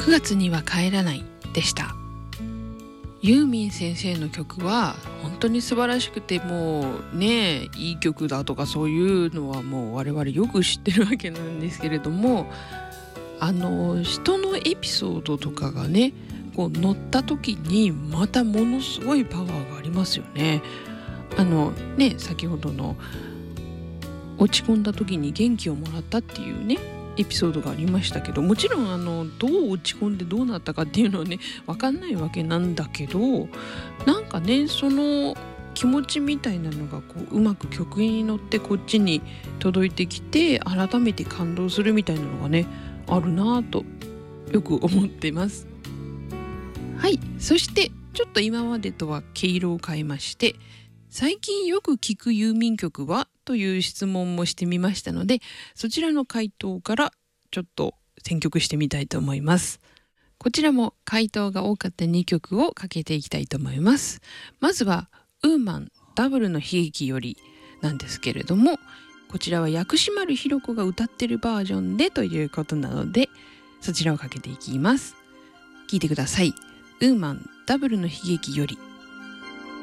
9月には帰らないでした。ユーミン先生の曲は本当に素晴らしくて、もうね、いい曲だとかそういうのはもう我々よく知ってるわけなんですけれども、人のエピソードとかがねこう乗った時にまたものすごいパワーがありますよね。先ほどの落ち込んだ時に元気をもらったっていうねエピソードがありましたけど、もちろんどう落ち込んでどうなったかっていうのはね分かんないわけなんだけど、なんかねその気持ちみたいなのがこううまく曲に乗ってこっちに届いてきて、改めて感動するみたいなのがねあるなぁとよく思っています。はい、そしてちょっと今までとは毛色を変えまして、最近よく聴くユーミン曲はという質問もしてみましたので、そちらの回答からちょっと選曲してみたいと思います。こちらも回答が多かった2曲をかけていきたいと思います。まずはウーマンダブルの悲劇よりなんですけれども、こちらは薬師丸ひろ子が歌ってるバージョンでということなので、そちらをかけていきます。聴いてください。ウーマンダブルの悲劇より。